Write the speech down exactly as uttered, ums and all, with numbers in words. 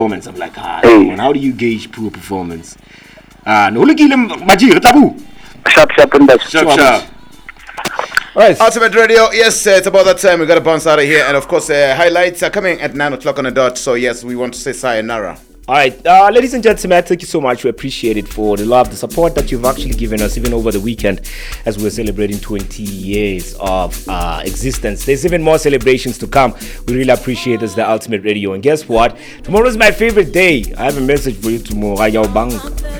performance. I'm like, ah, Hey. man, how do you gauge poor performance? Ah, no, look, Maji, tabu. Sharp, sharp, and that. Sharp, sharp. Right. Ultimate Radio, yes, uh, it's about that time. We got to bounce out of here. And of course, uh, highlights are coming at nine o'clock on the dot. So, yes, we want to say sayonara. All right, uh, ladies and gentlemen, thank you so much. We appreciate it for the love, the support that you've actually given us, even over the weekend, as we're celebrating twenty years of uh, existence. There's even more celebrations to come. We really appreciate this, the Ultimate Radio. And guess what? Tomorrow is my favorite day. I have a message for you tomorrow. Ayawbang.